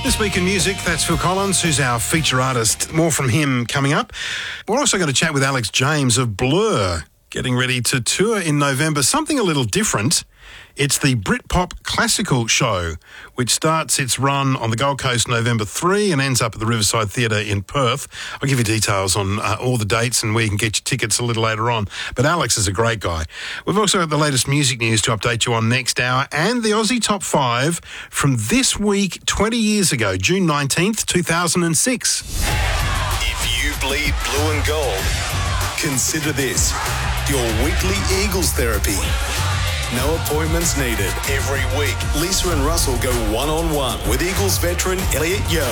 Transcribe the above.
This week in music, that's Phil Collins, who's our feature artist. More from him coming up. We're also going to chat with Alex James of Blur, getting ready to tour in November. Something a little different. It's the Britpop Classical Show, which starts its run on the Gold Coast November 3 and ends up at the Riverside Theatre in Perth. I'll give you details on all the dates and where you can get your tickets a little later on. But Alex is a great guy. We've also got the latest music news to update you on next hour and the Aussie Top 5 from this week 20 years ago, June 19th, 2006. If you bleed blue and gold, consider this your weekly Eagles therapy. No appointments needed. Every week, Lisa and Russell go one-on-one with Eagles veteran Elliot Young.